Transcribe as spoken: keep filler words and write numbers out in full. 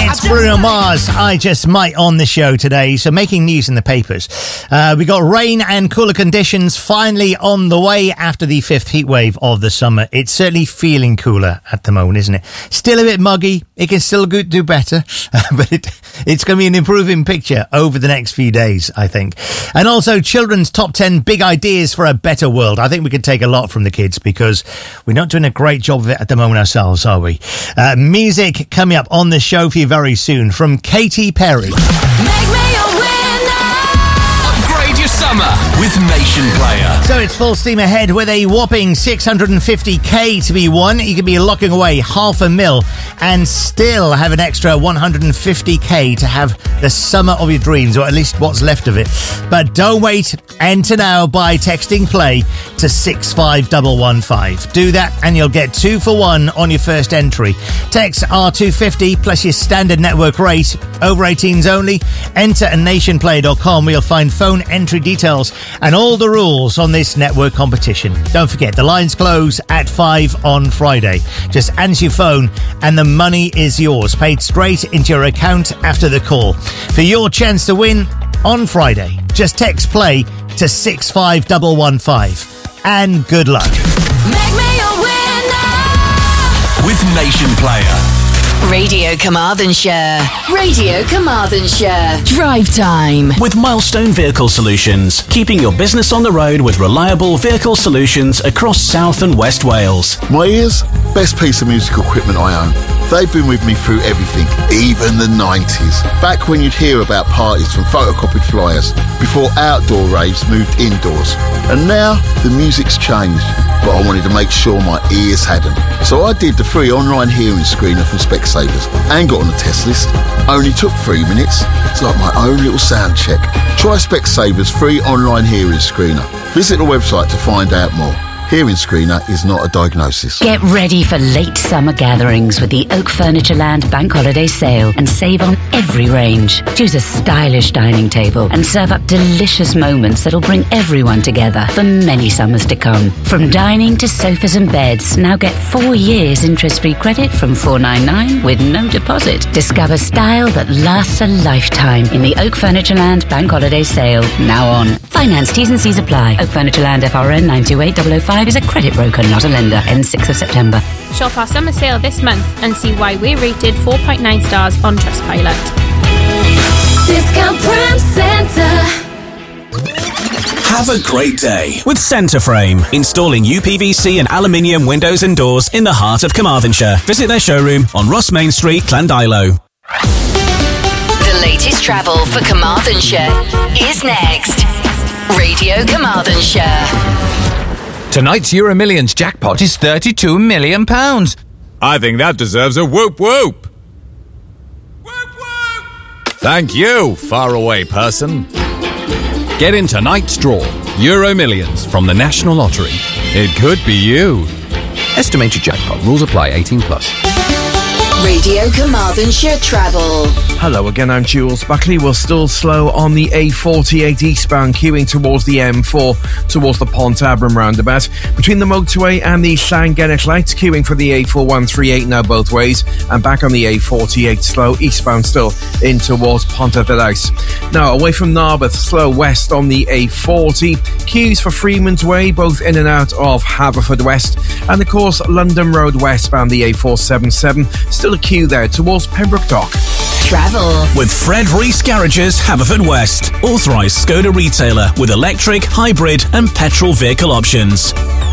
It's Bruno Mars, I Just Might on the show today, so making news in the papers. Uh, we got rain and cooler conditions finally on the way after the fifth heat wave of the summer. It's certainly feeling cooler at the moment, isn't it? Still a bit muggy, it can still go, do better, but it, it's going to be an improving picture over the next few days, I think. And also children's top ten big ideas for a better world. I think we could take a lot from the kids because we're not doing a great job of it at the moment ourselves, are we? Uh, music coming up on the show for you very soon from Katy Perry. Make me a winner. Upgrade your summer with Nation Player. So it's full steam ahead with a whopping six hundred fifty k to be won. You could be locking away half a mil and still have an extra one hundred fifty k to have the summer of your dreams, or at least what's left of it. But don't wait. Enter now by texting play to six five one one five. Do that and you'll get two for one on your first entry. Text R two fifty plus your standard network rate. Over eighteens only. Enter at nationplay dot com where you'll find phone entry details and all the rules on this network competition. Don't forget, the lines close at five on Friday. Just answer your phone and the money is yours, paid straight into your account after the call. For your chance to win on Friday, just text play to six five one one five. And good luck. Make me a winner. With Nation Player. Radio Carmarthenshire. Radio Carmarthenshire. Drive time. With Milestone Vehicle Solutions, keeping your business on the road with reliable vehicle solutions across South and West Wales. My ears, best piece of musical equipment I own. They've been with me through everything, even the nineties. Back when you'd hear about parties from photocopied flyers, before outdoor raves moved indoors. And now, the music's changed, but I wanted to make sure my ears hadn't. So I did the free online hearing screener from Specsavers and got on the test list. Only took three minutes. It's like my own little sound check. Try Specsavers free online hearing screener. Visit the website to find out more. Hearing screener is not a diagnosis. Get ready for late summer gatherings with the Oak Furnitureland Bank Holiday Sale and save on every range. Choose a stylish dining table and serve up delicious moments that'll bring everyone together for many summers to come. From dining to sofas and beds, now get four years interest-free credit from four ninety-nine with no deposit. Discover style that lasts a lifetime in the Oak Furnitureland Bank Holiday Sale, now on. Finance T's and C's apply. Oak Furnitureland F R N nine two eight zero zero five is a credit broker, not a lender. Ends sixth of September. Shop our summer sale this month and see why we're rated four point nine stars on Trustpilot. Discount Prime Centre. Have a great day with Centreframe, installing U P V C and aluminium windows and doors in the heart of Carmarthenshire. Visit their showroom on Ross Main Street, Llandilo. The latest travel for Carmarthenshire is next. Radio Carmarthenshire. Tonight's Euro Millions jackpot is thirty-two million pounds. I think that deserves a whoop whoop. Whoop whoop. Thank you, faraway person. Get in tonight's draw. Euro Millions from the National Lottery. It could be you. Estimated jackpot. Rules apply. eighteen plus. Radio Carmarthenshire Travel. Hello again, I'm Jules Buckley. We're still slow on the A forty-eight eastbound, queuing towards the M four, towards the Pont Abram roundabout. Between the motorway and the Llangennech lights, queuing for the A four one three eight now both ways, and back on the A forty-eight slow eastbound still in towards Ponta de Laus. Now away from Narberth, slow west on the A forty, queues for Freeman's Way, both in and out of Haverfordwest, and of course London Road westbound the A four seventy-seven, still a queue there towards Pembroke Dock. Travel with Fred Rees Garages, Haverfordwest, authorised Skoda retailer with electric, hybrid and petrol vehicle options.